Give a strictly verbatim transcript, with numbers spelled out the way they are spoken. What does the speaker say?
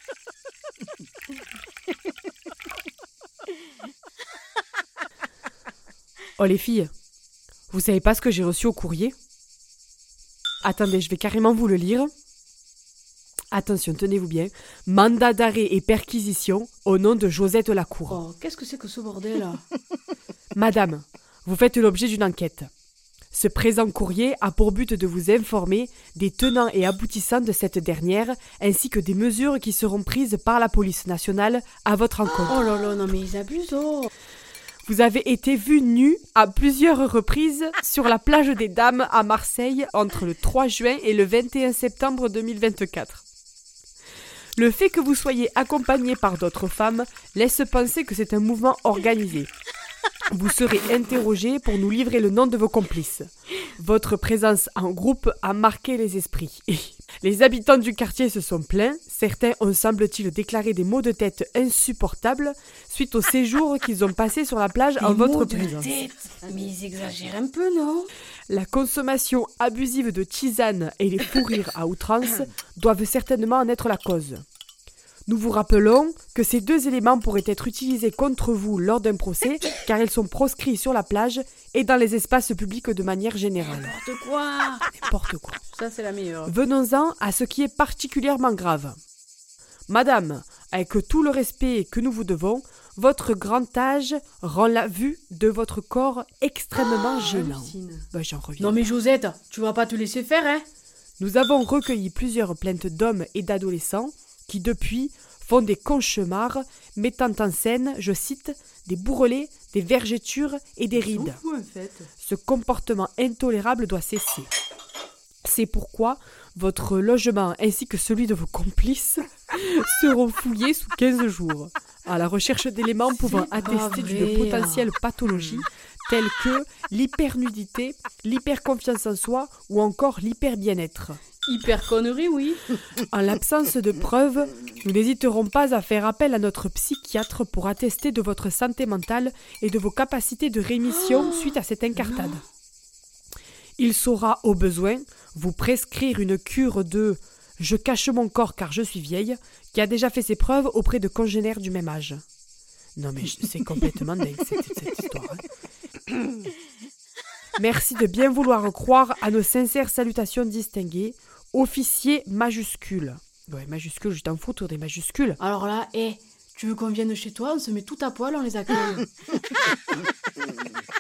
Oh les filles, vous savez pas ce que j'ai reçu au courrier ? Attendez, je vais carrément vous le lire. Attention, tenez-vous bien. Mandat d'arrêt et perquisition au nom de Josette Lacour. Oh, qu'est-ce que c'est que ce bordel là ? Madame, vous faites l'objet d'une enquête. Ce présent courrier a pour but de vous informer des tenants et aboutissants de cette dernière, ainsi que des mesures qui seront prises par la police nationale à votre encontre. Oh là là, non mais ils abusent, oh. Vous avez été vu nu à plusieurs reprises sur la plage des Dames à Marseille entre le trois juin et le vingt et un septembre deux mille vingt-quatre. Le fait que vous soyez accompagné par d'autres femmes laisse penser que c'est un mouvement organisé. Vous serez interrogé pour nous livrer le nom de vos complices. Votre présence en groupe a marqué les esprits. Les habitants du quartier se sont plaints. Certains ont, semble-t-il, déclaré des maux de tête insupportables suite au séjour qu'ils ont passé sur la plage Des en votre maux de présence. tête. Mais ils exagèrent un peu, non ? La consommation abusive de tisane et les fous rires à outrance doivent certainement en être la cause. Nous vous rappelons que ces deux éléments pourraient être utilisés contre vous lors d'un procès, car ils sont proscrits sur la plage et dans les espaces publics de manière générale. N'importe quoi. N'importe quoi. Ça, c'est la meilleure. Venons-en à ce qui est particulièrement grave. Madame, avec tout le respect que nous vous devons, votre grand âge rend la vue de votre corps extrêmement gênant. Ben, j'en reviens. Non mais Josette, tu vas pas te laisser faire, hein ? Nous avons recueilli plusieurs plaintes d'hommes et d'adolescents qui, depuis, font des cauchemars, mettant en scène, je cite, des bourrelets, des vergetures et des rides. Fou, en fait. Ce comportement intolérable doit cesser. C'est pourquoi votre logement ainsi que celui de vos complices seront fouillés sous quinze jours, à la recherche d'éléments pouvant attester d'une potentielle pathologie telle que l'hypernudité, l'hyperconfiance en soi ou encore l'hyper-bien-être. Hyper connerie, oui. En l'absence de preuves, nous n'hésiterons pas à faire appel à notre psychiatre pour attester de votre santé mentale et de vos capacités de rémission suite à cette incartade. Il saura, au besoin, vous prescrire une cure de « je cache mon corps car je suis vieille » qui a déjà fait ses preuves auprès de congénères du même âge. Non mais c'est complètement dingue cette, cette histoire. Hein. Merci de bien vouloir croire à nos sincères salutations distinguées. Officier majuscule. Ouais, majuscule, je t'en fous, autour des majuscules. Alors là, hé, hey, tu veux qu'on vienne chez toi, on se met tout à poil, on les accueille.